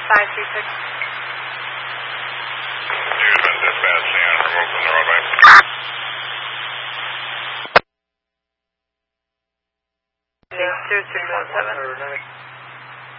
526. Houston dispatch, Sienna from Oakland Roadway. 2617.